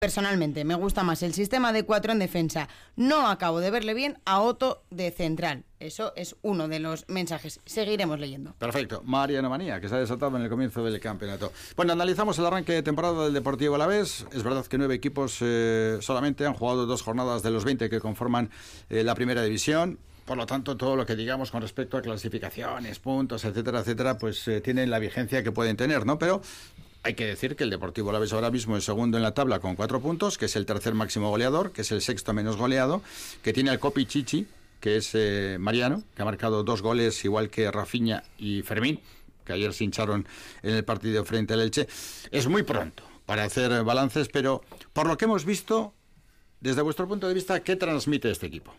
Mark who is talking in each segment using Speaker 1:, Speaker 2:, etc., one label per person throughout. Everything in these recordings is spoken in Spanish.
Speaker 1: Personalmente, me gusta más el sistema de 4 en defensa. No acabo de verle bien a Otto de central. Eso es uno de los mensajes. Seguiremos leyendo.
Speaker 2: Perfecto. Mariano Manía, que se ha desatado en el comienzo del campeonato. Bueno, analizamos el arranque de temporada del Deportivo Alavés. Es verdad que 9 equipos solamente han jugado 2 jornadas de los 20 que conforman la primera división. Por lo tanto, todo lo que digamos con respecto a clasificaciones, puntos, etcétera, etcétera, pues tienen la vigencia que pueden tener, ¿no? Pero hay que decir que el Deportivo Alavés ahora mismo es segundo en la tabla con 4 puntos, que es el tercer máximo goleador, que es el sexto menos goleado, que tiene al Copi Chichi, que es Mariano, que ha marcado 2 goles igual que Rafinha y Fermín, que ayer se hincharon en el partido frente al Elche. Es muy pronto para hacer balances, pero por lo que hemos visto, desde vuestro punto de vista, ¿qué transmite este equipo?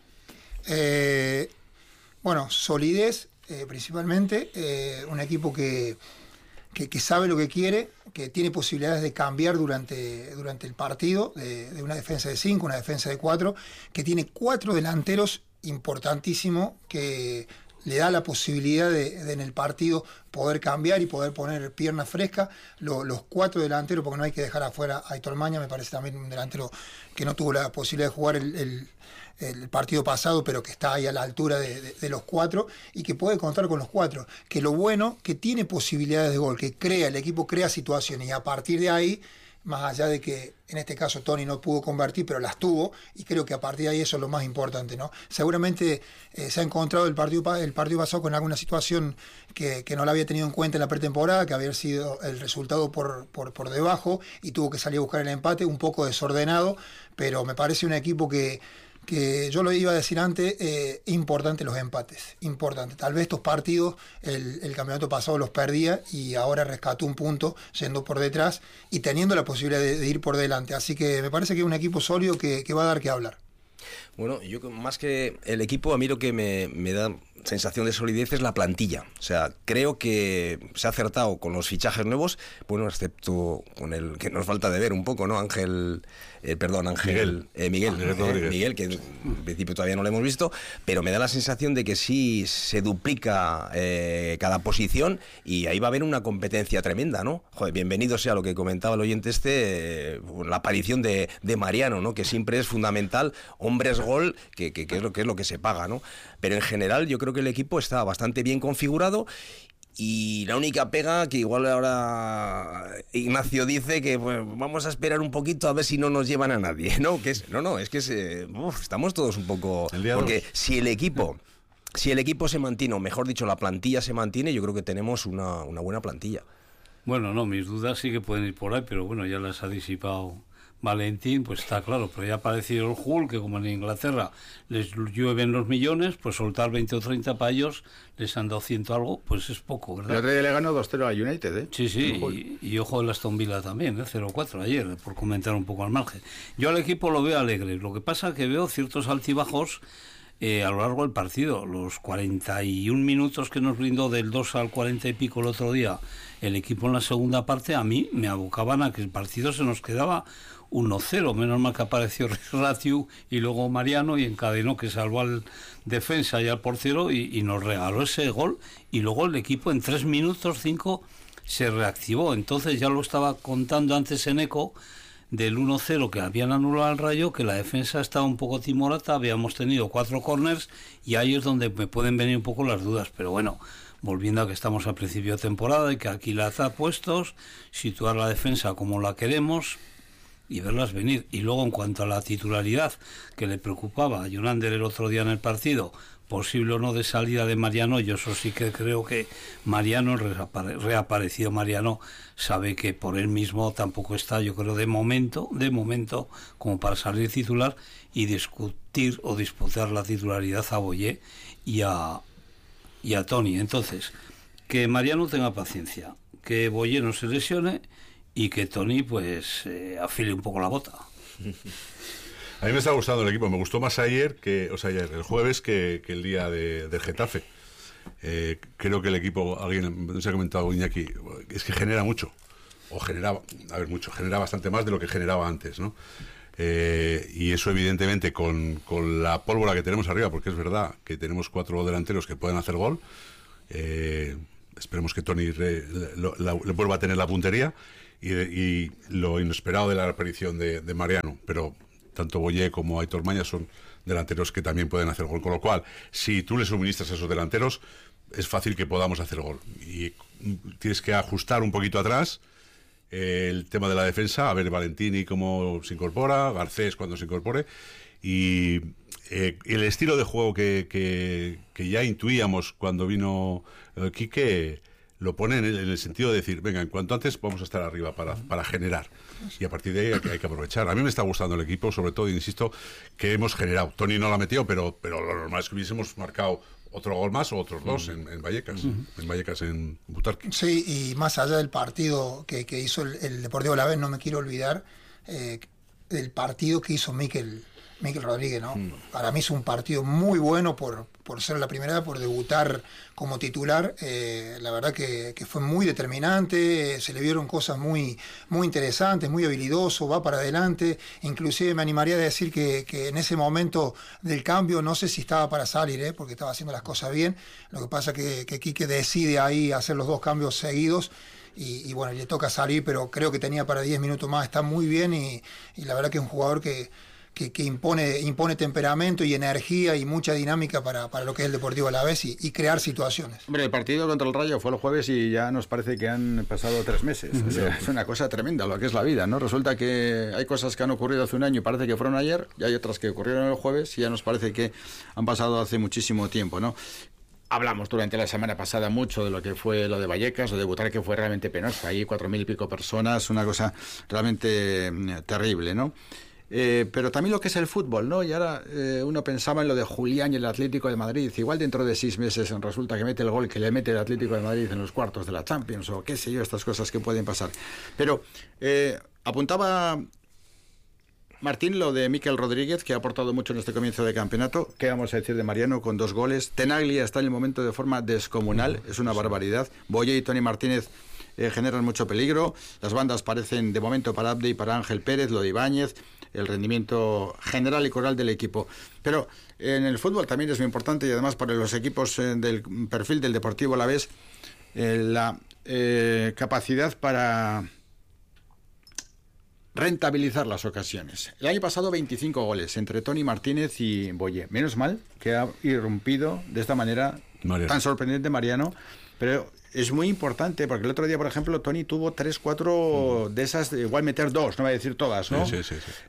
Speaker 3: Bueno, solidez, principalmente, un equipo que sabe lo que quiere, que tiene posibilidades de cambiar durante el partido, de una defensa de 5, una defensa de 4, que tiene 4 delanteros importantísimos, que le da la posibilidad de en el partido poder cambiar y poder poner pierna fresca. Los 4 delanteros, porque no hay que dejar afuera a Aitor Maña, me parece también un delantero que no tuvo la posibilidad de jugar el partido pasado, pero que está ahí a la altura de los 4 y que puede contar con los 4. Que lo bueno, que tiene posibilidades de gol, que el equipo crea situaciones y a partir de ahí, más allá de que en este caso Tony no pudo convertir, pero las tuvo, y creo que a partir de ahí eso es lo más importante, ¿no? Seguramente se ha encontrado el partido pasado con alguna situación que no la había tenido en cuenta en la pretemporada, que había sido el resultado por debajo, y tuvo que salir a buscar el empate, un poco desordenado, pero me parece un equipo que yo lo iba a decir antes, importante los empates, importante. Tal vez estos partidos, el campeonato pasado los perdía y ahora rescató un punto yendo por detrás y teniendo la posibilidad de ir por delante. Así que me parece que es un equipo sólido que va a dar que hablar.
Speaker 4: Bueno, yo más que el equipo, a mí lo que me da sensación de solidez es la plantilla. O sea, creo que se ha acertado con los fichajes nuevos, bueno, excepto con el que nos falta de ver un poco, ¿no? Miguel, que en principio todavía no lo hemos visto, pero me da la sensación de que sí se duplica cada posición y ahí va a haber una competencia tremenda, ¿no? Joder, bienvenido sea lo que comentaba el oyente la aparición de Mariano, ¿no? Que siempre es fundamental, hombres gol, que es lo que se paga, ¿no? Pero en general yo creo que el equipo está bastante bien configurado. Y la única pega, que igual ahora Ignacio dice que pues, vamos a esperar un poquito a ver si no nos llevan a nadie, ¿no? Estamos todos un poco... Porque si el equipo se mantiene, o mejor dicho, la plantilla se mantiene, yo creo que tenemos una buena plantilla.
Speaker 5: Bueno, no, mis dudas sí que pueden ir por ahí, pero bueno, ya las ha disipado Valentín, pues está claro, pero ya ha aparecido el Hull, que como en Inglaterra les llueven los millones, pues soltar 20 o 30 para ellos, les han dado 100 algo, pues es poco, ¿verdad?
Speaker 2: El otro día le ganó 2-0 a United, ¿eh?
Speaker 5: Sí, y ojo de la Aston Villa también, 0-4 ayer, por comentar un poco al margen. Yo al equipo lo veo alegre, lo que pasa es que veo ciertos altibajos a lo largo del partido. Los 41 minutos que nos brindó del 2 al 40 y pico el otro día el equipo en la segunda parte, a mí me abocaban a que el partido se nos quedaba 1-0, menos mal que apareció Ratiu y luego Mariano y encadenó, que salvó al defensa y al portero y nos regaló ese gol, y luego el equipo en 3 minutos 5 se reactivó. Entonces ya lo estaba contando antes en Eco del 1-0 que habían anulado al Rayo, que la defensa estaba un poco timorata, habíamos tenido 4 corners y ahí es donde me pueden venir un poco las dudas, pero bueno, volviendo a que estamos a principio de temporada y que aquí la está puestos, situar la defensa como la queremos y verlas venir. Y luego en cuanto a la titularidad que le preocupaba a Jonander el otro día en el partido, posible o no de salida de Mariano, yo eso sí que creo que Mariano, reaparecido Mariano, sabe que por él mismo tampoco está, yo creo, de momento, como para salir titular y discutir o disputar la titularidad a Boyé y a Tony. Entonces, que Mariano tenga paciencia, que Boyé no se lesione y que Tony pues afile un poco la bota.
Speaker 6: A mí me está gustando el equipo, me gustó más el jueves que el día del Getafe. Creo que el equipo, alguien nos ha comentado, Iñaki, es que genera mucho, genera bastante más de lo que generaba antes, ¿no? Y eso evidentemente con la pólvora que tenemos arriba, porque es verdad que tenemos 4 delanteros que pueden hacer gol, esperemos que Tony le vuelva a tener la puntería y lo inesperado de la aparición de Mariano, pero tanto Boyé como Aitor Mañas son delanteros que también pueden hacer gol, con lo cual, si tú le suministras a esos delanteros, es fácil que podamos hacer gol. Y tienes que ajustar un poquito atrás el tema de la defensa, a ver Valentini cómo se incorpora, Garcés cuando se incorpore, y el estilo de juego que ya intuíamos cuando vino Quique, lo pone en el sentido de decir, venga, en cuanto antes vamos a estar arriba para generar, y a partir de ahí hay que aprovechar. A mí me está gustando el equipo, sobre todo, insisto, que hemos generado. Tony no lo ha metido, pero lo normal es que hubiésemos marcado otro gol más o otros dos en Vallecas, en Vallecas, en Butarque.
Speaker 3: Sí, y más allá del partido que hizo el Deportivo Alavés, no me quiero olvidar del partido que hizo Mikel Rodríguez, ¿no? Para mí es un partido muy bueno por ser la primera vez, por debutar como titular. La verdad que fue muy determinante, se le vieron cosas muy, muy interesantes, muy habilidoso, va para adelante. Inclusive me animaría a decir que en ese momento del cambio, no sé si estaba para salir, porque estaba haciendo las cosas bien. Lo que pasa que Quique decide ahí hacer los 2 cambios seguidos. Y bueno, le toca salir, pero creo que tenía para 10 minutos más. Está muy bien y la verdad que es un jugador que impone temperamento y energía y mucha dinámica para lo que es el Deportivo Alavés y crear situaciones.
Speaker 2: Hombre, el partido contra el Rayo fue el jueves y ya nos parece que han pasado 3 meses. O sea, es una cosa tremenda lo que es la vida, ¿no? Resulta que hay cosas que han ocurrido hace un año y parece que fueron ayer, y hay otras que ocurrieron el jueves y ya nos parece que han pasado hace muchísimo tiempo, ¿no? Hablamos durante la semana pasada mucho de lo que fue lo de Vallecas, lo de Butarque, que fue realmente penoso. Ahí 4.000 y pico personas, una cosa realmente terrible, ¿no? Pero también lo que es el fútbol, ¿no? Y ahora uno pensaba en lo de Julián y el Atlético de Madrid. Igual dentro de 6 meses resulta que mete el gol que le mete el Atlético de Madrid en los cuartos de la Champions, o qué sé yo, estas cosas que pueden pasar. Pero apuntaba Martín lo de Mikel Rodríguez, que ha aportado mucho en este comienzo de campeonato. ¿Qué vamos a decir de Mariano con 2 goles? Tenaglia está en el momento de forma descomunal, es una barbaridad. Boye y Tony Martínez generan mucho peligro. Las bandas parecen de momento para Abde y para Ángel Pérez, lo de Ibáñez, el rendimiento general y coral del equipo. Pero en el fútbol también es muy importante, y además para los equipos del perfil del Deportivo Alavés, la capacidad para rentabilizar las ocasiones. El año pasado 25 goles entre Tony Martínez y Boye. Menos mal que ha irrumpido de esta manera tan sorprendente Mariano, pero es muy importante porque el otro día, por ejemplo, Tony tuvo 3-4 de esas, igual meter 2, no voy a decir todas, ¿no?
Speaker 6: Sí.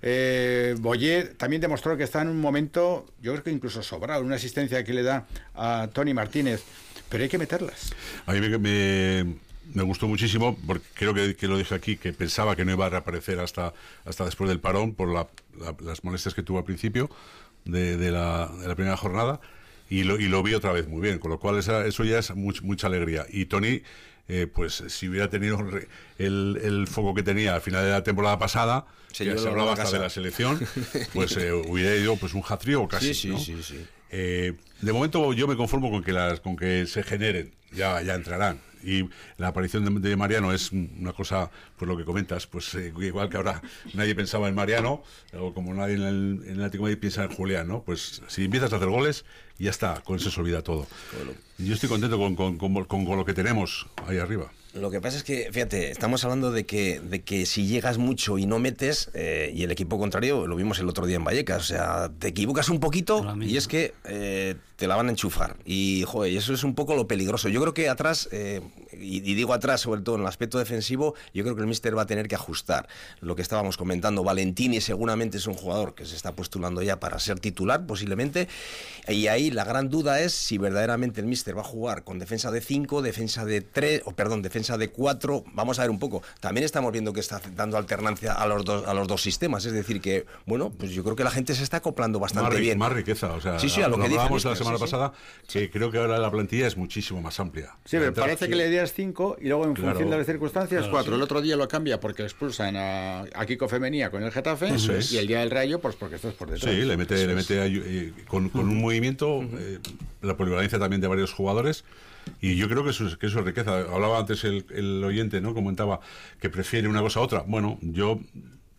Speaker 2: Boye también demostró que está en un momento, yo creo que incluso sobrado, una asistencia que le da a Tony Martínez, pero hay que meterlas.
Speaker 6: A mí me gustó muchísimo, porque creo que lo dije aquí, que pensaba que no iba a reaparecer hasta después del parón por las molestias que tuvo al principio de la primera jornada, y lo vi otra vez muy bien, con lo cual eso ya es mucha alegría. Y Tony, pues si hubiera tenido el foco que tenía al final de la temporada pasada, que se hablaba hasta de la selección, pues hubiera ido pues un hat-trick o casi, ¿no? Sí. De momento yo me conformo con que se generen, ya entrarán. Y la aparición de Mariano es una cosa, pues lo que comentas, pues igual que ahora nadie pensaba en Mariano, o como nadie en el Atlético de Madrid piensa en Julián, ¿no? Pues si empiezas a hacer goles, ya está, con eso se olvida todo. Y yo estoy contento con lo que tenemos ahí arriba.
Speaker 4: Lo que pasa es que, fíjate, estamos hablando de que si llegas mucho y no metes, y el equipo contrario, lo vimos el otro día en Vallecas, o sea, te equivocas un poquito y es que te la van a enchufar. Y, joder, eso es un poco lo peligroso. Yo creo que atrás, y digo atrás, sobre todo en el aspecto defensivo, yo creo que el míster va a tener que ajustar. Lo que estábamos comentando, Valentini seguramente es un jugador que se está postulando ya para ser titular, posiblemente, y ahí la gran duda es si verdaderamente el míster va a jugar con defensa de 5, defensa de 3, defensa de 4, vamos a ver un poco. También estamos viendo que está dando alternancia a los dos sistemas, es decir que, bueno, pues yo creo que la gente se está acoplando bastante bien.
Speaker 6: Más riqueza, o sea,
Speaker 4: sí, a lo que
Speaker 6: hablábamos la semana pasada, que creo que ahora la plantilla es muchísimo más amplia.
Speaker 2: Sí, pero parece que le días 5 y luego en función de las circunstancias 4.
Speaker 6: Sí.
Speaker 2: El otro día lo cambia porque expulsan a Kiko Femenía con el Getafe, y el día del Rayo pues porque estás por detrás.
Speaker 6: Sí, le mete con un movimiento, la polivalencia también de varios jugadores. Y yo creo que eso es riqueza. Hablaba antes el oyente, ¿no? Comentaba que prefiere una cosa a otra. Bueno, yo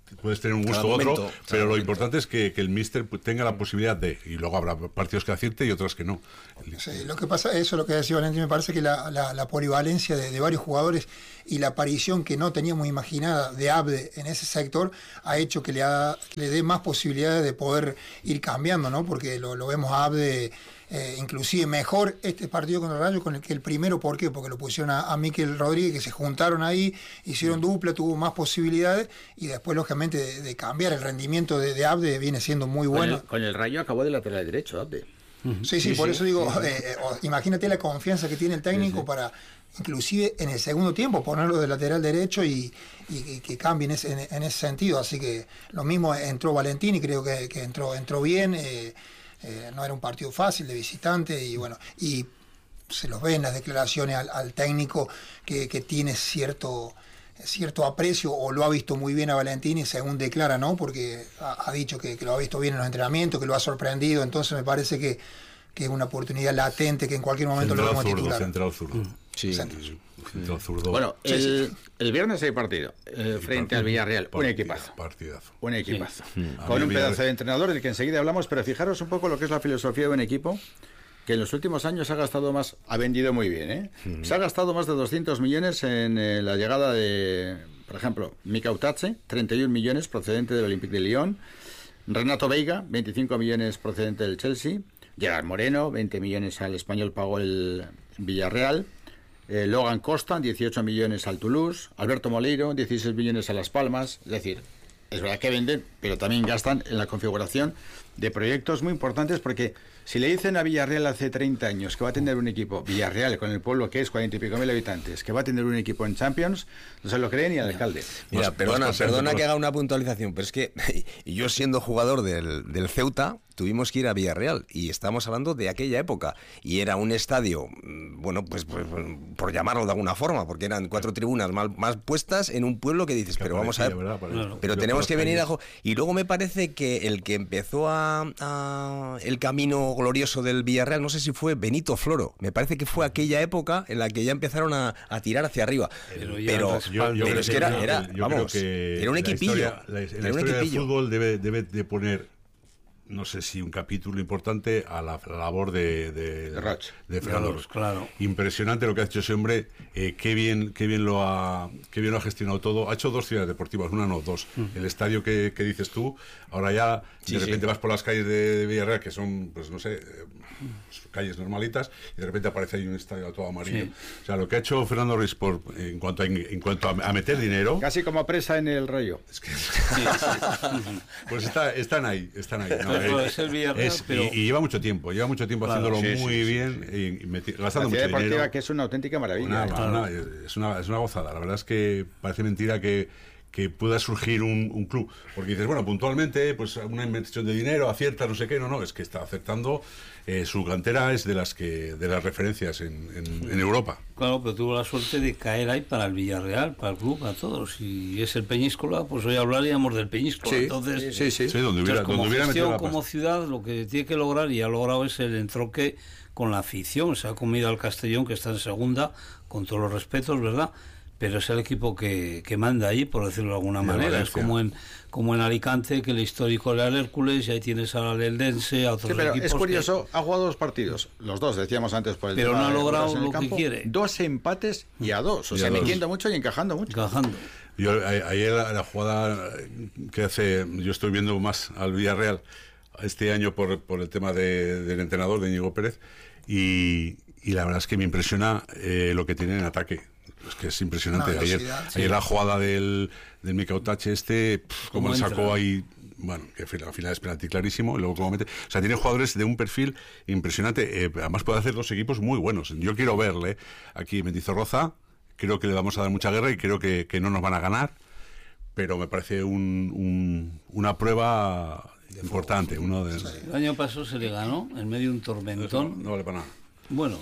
Speaker 6: puedes tener un gusto
Speaker 4: Cada
Speaker 6: u otro,
Speaker 4: momento,
Speaker 6: pero lo
Speaker 4: momento.
Speaker 6: importante es que el míster tenga la posibilidad de, y luego habrá partidos que acierte y otros que no.
Speaker 3: Sí, lo que pasa, eso es lo que decía Valentín, me parece que la polivalencia de varios jugadores y la aparición que no teníamos imaginada de Abde en ese sector ha hecho que le dé más posibilidades de poder ir cambiando, ¿no? Porque lo vemos a Abde inclusive mejor este partido contra Rayo que el primero. ¿Por qué? Porque lo pusieron a Miquel Rodríguez, que se juntaron ahí, hicieron dupla, tuvo más posibilidades y después lógicamente de cambiar el rendimiento de Abde viene siendo muy bueno.
Speaker 2: Con el Rayo acabó de lateral derecho, Abde.
Speaker 3: Sí, por eso digo, imagínate la confianza que tiene el técnico para, inclusive en el segundo tiempo, ponerlo de lateral derecho y que cambie en ese sentido. Así que lo mismo entró Valentín y creo que entró bien. No era un partido fácil de visitante y bueno, y se los ve en las declaraciones al técnico que tiene cierto aprecio o lo ha visto muy bien a Valentín y según declara, ¿no? Porque ha dicho que lo ha visto bien en los entrenamientos, que lo ha sorprendido, entonces me parece que es una oportunidad latente que en cualquier momento lo vamos a titular.
Speaker 6: Central zurdo.
Speaker 4: Sí.
Speaker 6: Central zurdo.
Speaker 2: Bueno, el viernes hay partido frente al Villarreal. Un equipazo.
Speaker 6: Partidazo.
Speaker 2: Un equipazo.
Speaker 6: Sí.
Speaker 2: Con un pedazo de entrenador del que enseguida hablamos, pero fijaros un poco lo que es la filosofía de un equipo que en los últimos años ha vendido muy bien, ¿eh? Se ha gastado más de 200 millones en la llegada de, por ejemplo, Mika Utache, 31 millones procedente del Olympique de Lyon, Renato Veiga, 25 millones procedente del Chelsea, Gerard Moreno, 20 millones al Español pagó el Villarreal, Logan Costa, 18 millones al Toulouse, Alberto Moleiro, 16 millones a Las Palmas. Es decir, es verdad que venden, pero también gastan en la configuración de proyectos muy importantes, porque si le dicen a Villarreal hace 30 años que va a tener un equipo, Villarreal, con el pueblo que es 40 y pico mil habitantes, que va a tener un equipo en Champions, no se lo cree ni al alcalde.
Speaker 4: Mira, perdona que haga una puntualización, pero es que yo siendo jugador del Ceuta, tuvimos que ir a Villarreal y estamos hablando de aquella época y era un estadio, bueno, pues por llamarlo de alguna forma, porque eran 4 tribunas más puestas en un pueblo que dices, pero vamos a ver, pero tenemos que venir a... Y luego me parece que el que empezó el camino glorioso del Villarreal, no sé si fue Benito Floro, me parece que fue aquella época en la que ya empezaron a tirar hacia arriba, pero es que era un equipillo.
Speaker 6: La historia del fútbol debe de poner, no sé si un capítulo importante a la labor de Fernando Roch.
Speaker 5: Claro.
Speaker 6: Impresionante lo que ha hecho ese hombre, qué bien lo ha gestionado todo. Ha hecho 2 ciudades deportivas, una no, 2. El estadio que dices tú, ahora ya de repente vas por las calles de Villarreal, que son, pues no sé, calles normalitas, y de repente aparece ahí un estadio todo amarillo. O sea, lo que ha hecho Fernando Roch en cuanto a meter dinero...
Speaker 2: Casi como presa en el Rayo.
Speaker 6: Es que... pues están ahí. No,
Speaker 5: es el Villarreal,
Speaker 6: y lleva mucho tiempo haciéndolo muy bien y gastando mucho
Speaker 2: deportiva
Speaker 6: dinero.
Speaker 2: Que es una auténtica maravilla.
Speaker 6: Es una gozada. La verdad es que parece mentira que pueda surgir un club, porque dices, bueno, puntualmente, pues una inversión de dinero, acierta, no sé qué, no, es que está acertando, su cantera es de las referencias en Europa.
Speaker 5: Claro, pero tuvo la suerte de caer ahí para el Villarreal, para el club, para todos. Si es el Peñíscola, pues hoy hablaríamos del Peñíscola. Entonces,
Speaker 6: donde hubiera metido la
Speaker 5: como ciudad, lo que tiene que lograr, y ha logrado, es el entroque con la afición. Se ha comido al Castellón, que está en segunda, con todos los respetos, ¿verdad? Pero es el equipo que manda ahí, por decirlo de alguna manera. Es como en Alicante, que el histórico era el Hércules, y ahí tienes al Eldense, a otros
Speaker 2: pero
Speaker 5: equipos.
Speaker 2: Es curioso, ha jugado 2 partidos, los 2, decíamos antes, por el
Speaker 5: pero
Speaker 2: tema
Speaker 5: no ha
Speaker 2: de
Speaker 5: logrado
Speaker 2: goles en el
Speaker 5: lo que
Speaker 2: campo,
Speaker 5: quiere.
Speaker 2: 2 empates y a 2, o sea, metiendo mucho y encajando mucho.
Speaker 6: Yo ayer la jugada que hace, yo estoy viendo más al Villarreal este año por el tema del entrenador, de Íñigo Pérez, y la verdad es que me impresiona lo que tiene en ataque. Es que es impresionante. Ayer la jugada del Mika Utache como le sacó ahí, bueno, que al final es penalti clarísimo, y luego como mete. O sea, tiene jugadores de un perfil impresionante. Además puede hacer 2 equipos muy buenos. Yo quiero verle aquí en Mendizorroza, creo que le vamos a dar mucha guerra y creo que no nos van a ganar, pero me parece una prueba importante.
Speaker 5: El año pasado se le ganó en medio de un tormentón.
Speaker 6: No vale para nada.
Speaker 5: Bueno,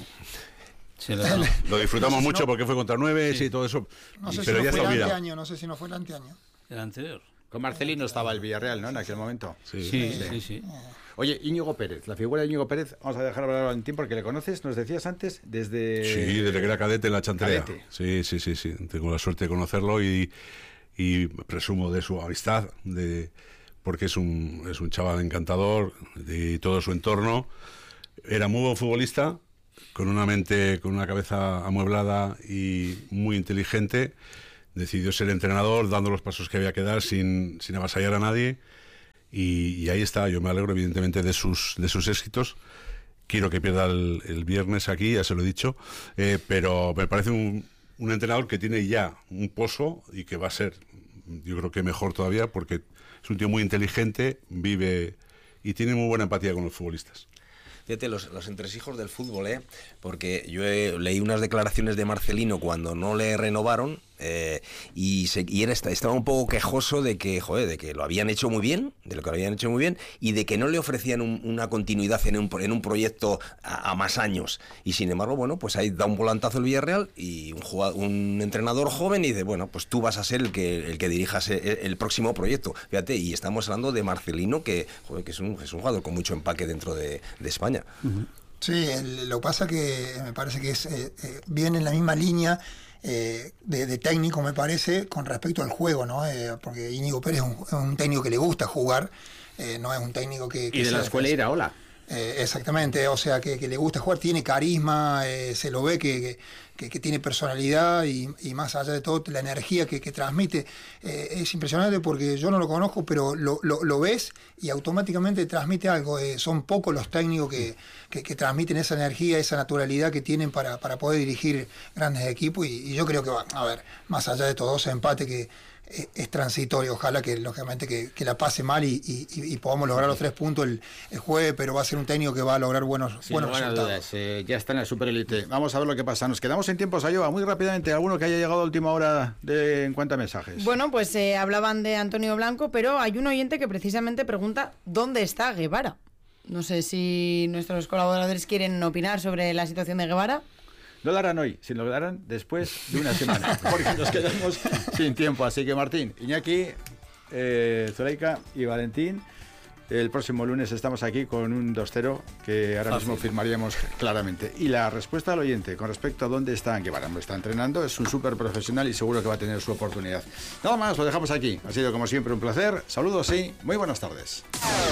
Speaker 6: lo disfrutamos mucho porque fue contra 9 y todo eso.
Speaker 3: No sé
Speaker 6: pero
Speaker 3: si
Speaker 6: ya
Speaker 3: no
Speaker 6: está
Speaker 3: fue el
Speaker 6: olvidado.
Speaker 3: anteaño, no sé si no fue el anteaño.
Speaker 5: El anterior.
Speaker 2: Con Marcelino estaba el Villarreal, ¿no? En aquel momento.
Speaker 5: Sí.
Speaker 2: Oye, Íñigo Pérez, la figura de Íñigo Pérez, vamos a dejar hablar a Valentín porque le conoces, nos decías antes, desde...
Speaker 6: Sí, desde que era cadete en la Chantería.
Speaker 2: Cadete.
Speaker 6: Sí, tengo la suerte de conocerlo y y presumo de su amistad, porque es un chaval encantador, de todo su entorno. Era muy buen futbolista, con una mente, con una cabeza amueblada y muy inteligente. Decidió ser entrenador, dando los pasos que había que dar sin avasallar a nadie. Y ahí está. Yo me alegro, evidentemente, de sus éxitos. Quiero que pierda el viernes aquí, ya se lo he dicho. Pero me parece un entrenador que tiene ya un pozo y que va a ser, yo creo que mejor todavía, porque es un tío muy inteligente, vive y tiene muy buena empatía con los futbolistas.
Speaker 4: Fíjate, los entresijos del fútbol, porque yo leí unas declaraciones de Marcelino cuando no le renovaron, y él estaba un poco quejoso de que lo habían hecho muy bien, y de que no le ofrecían una continuidad en un proyecto a más años. Y sin embargo, bueno, pues ahí da un volantazo el Villarreal y un entrenador joven y dice, bueno, pues tú vas a ser el que dirijas el próximo proyecto. Fíjate, y estamos hablando de Marcelino, que es un jugador con mucho empaque dentro de España.
Speaker 3: Uh-huh. Sí, lo que pasa que me parece que es viene en la misma línea de técnico, me parece, con respecto al juego, ¿no? Porque Íñigo Pérez es un técnico que le gusta jugar, no es un técnico que
Speaker 7: y de la escuela Iraola.
Speaker 3: Exactamente, o sea, que le gusta jugar, tiene carisma, se lo ve que tiene personalidad y más allá de todo, la energía que transmite es impresionante, porque yo no lo conozco, pero lo ves y automáticamente transmite algo. Son pocos los técnicos que transmiten esa energía, esa naturalidad que tienen para poder dirigir grandes equipos, y yo creo que va a ver, más allá de todo ese empate que es transitorio, ojalá que lógicamente que la pase mal y podamos lograr los 3 puntos el jueves, pero va a ser un técnico que va a lograr buenos resultados.
Speaker 2: Dudas, ya está en la Superélite. Vamos a ver lo que pasa. Nos quedamos sin tiempo, Sayoa, muy rápidamente, alguno que haya llegado a última hora en cuanto a mensajes.
Speaker 1: Bueno, pues hablaban de Antonio Blanco, pero hay un oyente que precisamente pregunta ¿dónde está Guevara? No sé si nuestros colaboradores quieren opinar sobre la situación de Guevara.
Speaker 2: No lo harán hoy, si lo harán después de una semana, porque nos quedamos sin tiempo. Así que Martín, Iñaki, Zuleika y Valentín, el próximo lunes estamos aquí con un 2-0 que ahora mismo firmaríamos claramente. Y la respuesta al oyente con respecto a dónde está Guevara, no está entrenando, es un súper profesional y seguro que va a tener su oportunidad. Nada más, lo dejamos aquí. Ha sido como siempre un placer. Saludos y muy buenas tardes.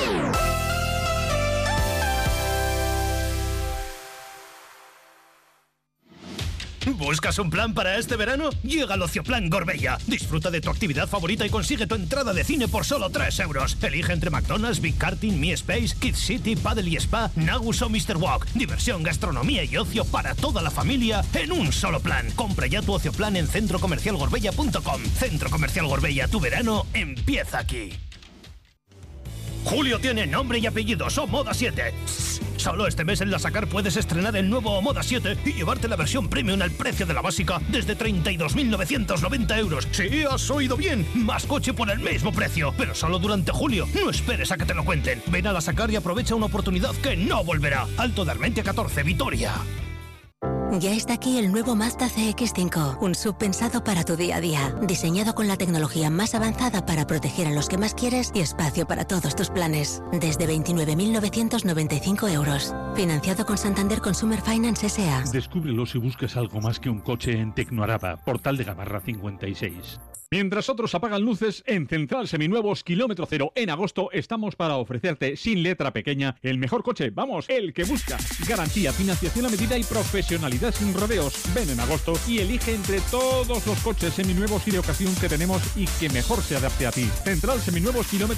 Speaker 8: ¿Buscas un plan para este verano? Llega al Ocioplan Gorbella. Disfruta de tu actividad favorita y consigue tu entrada de cine por solo 3 euros. Elige entre McDonald's, Big Karting, Mi Space, Kids City, Paddle y Spa, Nagus o Mr. Walk. Diversión, gastronomía y ocio para toda la familia en un solo plan. Compra ya tu Ocioplan en centrocomercialgorbella.com. Centro Comercial Gorbella, tu verano empieza aquí. Julio tiene nombre y apellidos, Omoda 7. Solo este mes en La Sacar puedes estrenar el nuevo Omoda 7 y llevarte la versión premium al precio de la básica desde 32.990 euros. Sí, has oído bien. Más coche por el mismo precio, pero solo durante julio. No esperes a que te lo cuenten. Ven a La Sacar y aprovecha una oportunidad que no volverá. Alto de Armentia 14, Vitoria.
Speaker 9: Ya está aquí el nuevo Mazda CX-5, un SUV pensado para tu día a día, diseñado con la tecnología más avanzada para proteger a los que más quieres y espacio para todos tus planes. Desde 29.995 euros. Financiado con Santander Consumer Finance S.A.
Speaker 10: Descúbrelo si buscas algo más que un coche en Tecnoaraba, Portal de Gamarra 56. Mientras otros apagan luces, en Central Seminuevos Kilómetro Cero, en agosto, estamos para ofrecerte, sin letra pequeña, el mejor coche, vamos, el que buscas. Garantía, financiación a medida y profesionalidad sin rodeos. Ven en agosto y elige entre todos los coches seminuevos y de ocasión que tenemos y que mejor se adapte a ti. Central Seminuevos Kilómetro